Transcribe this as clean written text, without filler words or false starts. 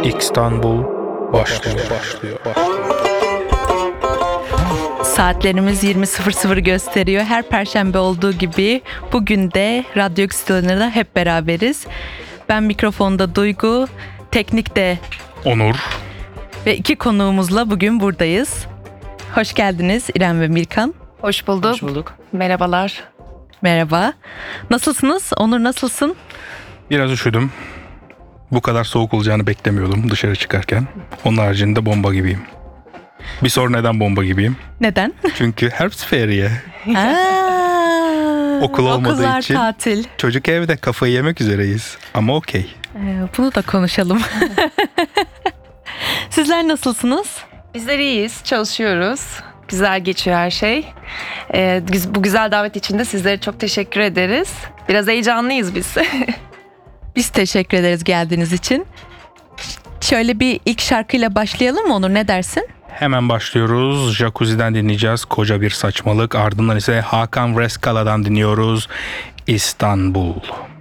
İstanbul başlıyor. Saatlerimiz 20.00 gösteriyor. Her perşembe olduğu gibi bugün de Radyo X'de hep beraberiz. Ben mikrofonda Duygu, teknikte Onur. ve iki konuğumuzla bugün buradayız. Hoş geldiniz İrem ve Mirkan. Hoş bulduk. Hoş bulduk. Merhabalar. Merhaba. Nasılsınız? Onur nasılsın? Biraz üşüdüm. Bu kadar soğuk olacağını beklemiyordum dışarı çıkarken. Onun haricinde bomba gibiyim. Bir sor neden bomba gibiyim? Neden? Çünkü Herbstferiye. Okul olmadığı Okullar için. tatil. Çocuk evde, kafayı yemek üzereyiz. Ama okey. Bunu da konuşalım. Sizler nasılsınız? Bizler iyiyiz, çalışıyoruz. Güzel geçiyor her şey. Bu güzel davet için de sizlere çok teşekkür ederiz. Biraz heyecanlıyız biz. Biz teşekkür ederiz geldiğiniz için. Şöyle bir ilk şarkıyla başlayalım mı Onur, ne dersin? Hemen başlıyoruz. Jacuzzi'den dinleyeceğiz. Koca bir saçmalık. Ardından ise Hakan Reskala'dan dinliyoruz. İstanbul.